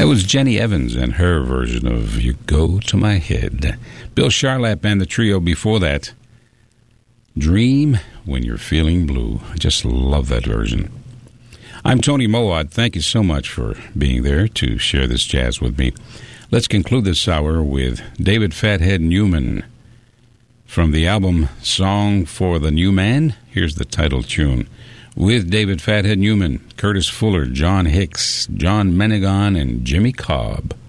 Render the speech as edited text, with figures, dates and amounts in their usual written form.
That was Jenny Evans and her version of You Go to My Head. Bill Charlap and the trio before that, Dream When You're Feeling Blue. I just love that version. I'm Tony Mowat. Thank you so much for being there to share this jazz with me. Let's conclude this hour with David Fathead Newman. From the album Song for the New Man, here's the title tune. With David Fathead Newman, Curtis Fuller, John Hicks, John Menegon, and Jimmy Cobb.